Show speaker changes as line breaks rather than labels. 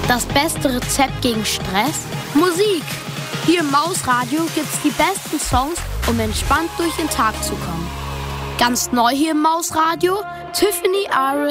Das beste Rezept gegen Stress? Musik! Hier im Mausradio gibt's die besten Songs, um entspannt durch den Tag zu kommen. Ganz neu hier im Mausradio, Tiffany Iris